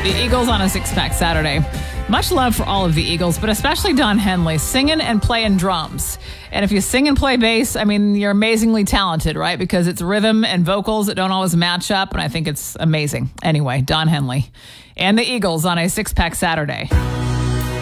The Eagles on a Six-Pack Saturday. Much love for all of the Eagles, but especially Don Henley, singing and playing drums. And if you sing and play bass, I mean, you're amazingly talented, right? Because it's rhythm and vocals that don't always match up, and I think it's amazing. Anyway, Don Henley and the Eagles on a Six-Pack Saturday.